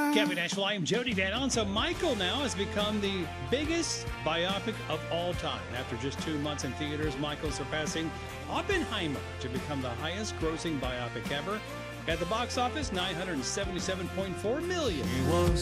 Cafe Nashville, I am Jody Van On. So Michael now has become the biggest biopic of all time. After just 2 months in theaters, Michael surpassing Oppenheimer to become the highest grossing biopic ever. At the box office, $977.4 million.